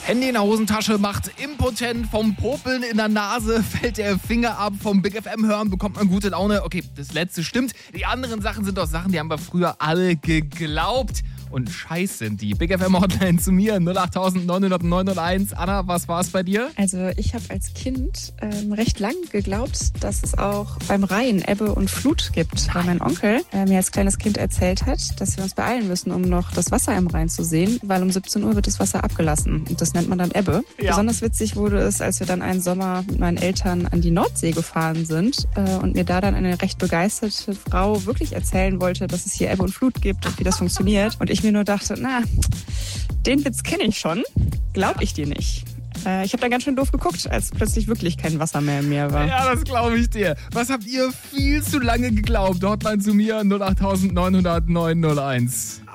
Handy in der Hosentasche macht impotent, vom Popeln in der Nase fällt der Finger ab, vom Big FM hören bekommt man gute Laune. Okay, das letzte stimmt. Die anderen Sachen sind doch Sachen, die haben wir früher alle geglaubt. Und scheiß sind die. Big FM Hotline zu mir, 08900 Anna, was war's bei dir? Also ich habe als Kind recht lang geglaubt, dass es auch beim Rhein Ebbe und Flut gibt. Weil mein Onkel mir als kleines Kind erzählt hat, dass wir uns beeilen müssen, um noch das Wasser im Rhein zu sehen, weil um 17 Uhr wird das Wasser abgelassen. Und das nennt man dann Ebbe. Ja. Besonders witzig wurde es, als wir dann einen Sommer mit meinen Eltern an die Nordsee gefahren sind und mir da dann eine recht begeisterte Frau wirklich erzählen wollte, dass es hier Ebbe und Flut gibt und wie das funktioniert. Und ich mir nur dachte, den Witz kenne ich schon, glaub ich dir nicht. Ich habe dann ganz schön doof geguckt, als plötzlich wirklich kein Wasser mehr im Meer war. Ja, das glaube ich dir. Was habt ihr viel zu lange geglaubt? Hotline zu mir, 08900 901.